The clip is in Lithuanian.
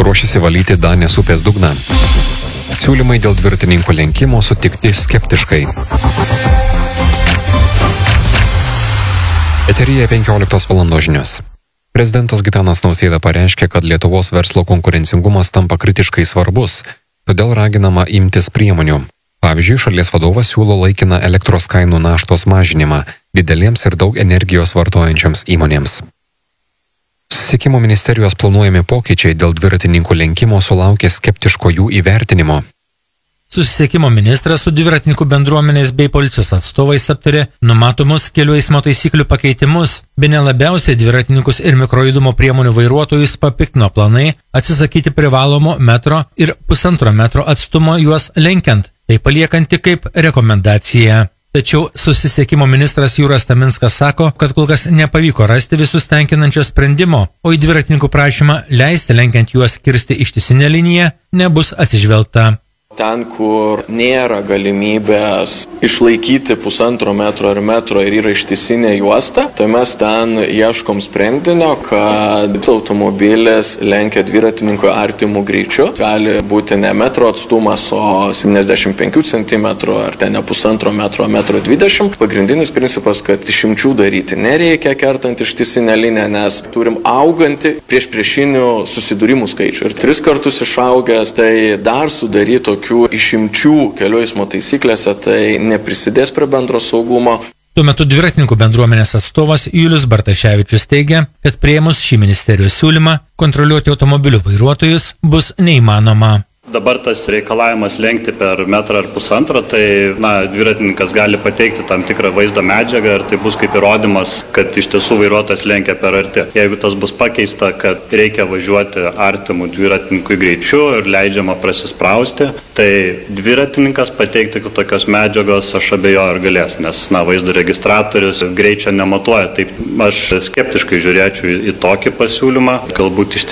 ruošiasi valyti Danės upės dugną. Siūlymai dėl dviratininkų lenkimo sutikti skeptiškai. Eteryje 15 val. Žinios. Prezidentas Gitanas Nausėda pareiškė, kad Lietuvos verslo konkurencingumas tampa kritiškai svarbus, todėl raginama imtis priemonių. Pavyzdžiui, šalies vadovas siūlo laikiną elektros kainų naštos mažinimą dideliems ir daug energijos vartojančioms įmonėms. Susisiekimo ministerijos planuojami pokyčiai dėl dviratininkų lenkimo sulaukė skeptiško jų įvertinimo. Susisiekimo ministras su dviratininkų bendruomenės bei policijos atstovais aptarė numatomus kelių eismo taisyklių pakeitimus. Bene labiausiai dviratininkus ir mikrojudumo priemonių vairuotojus papiktino planai atsisakyti privalomo metro ir 1,5 metro atstumo juos lenkiant, tai paliekant tik kaip rekomendaciją. Tačiau susisiekimo ministras Jūras Taminskas sako, kad kol kas nepavyko rasti visus tenkinančio sprendimo, o į dviratininkų prašymą leisti lenkiant juos kirsti ištisinę liniją nebus atsižvelgta. Ten, kur nėra galimybės išlaikyti 1,5 metro ar metro ir yra ištisinė juosta, tai mes ten ieškom sprendinio, kad automobilis lenkia dviratininkų artimų greičiu. Gali būti ne metro atstumas, o 75 cm ar ten ne 1,5 metro, 1,20 m. Pagrindinis principas, kad išimčių daryti nereikia kertant ištisinę liniją, nes turim augantį priešinių susidūrimų skaičių. Ir 3 kartus išaugęs, tai dar sudaryto išimčių kelių eismo taisyklėse, tai neprisidės prie bendro saugumo. Tuo metu dviratininkų bendruomenės atstovas Julius Bartaševičius teigia, kad priėmus šį ministerijos siūlymą kontroliuoti automobilių vairuotojus bus neįmanoma. Dabar tas reikalavimas lenkti per 1,5 m, tai dviratininkas gali pateikti tam tikrą vaizdo medžiagą ir tai bus kaip įrodymas, kad iš tiesų vairuotojas lenkia per arti. Jeigu tas bus pakeista, kad reikia važiuoti artimų dviratininkui greičiu ir leidžiama prasisprausti, tai dviratininkas pateikti tokios medžiagos aš abejoju ar galės, nes vaizdo registratorius greičio nematuoja. Taip aš skeptiškai žiūrėčiau į tokį pasiūlymą. Galbūt iš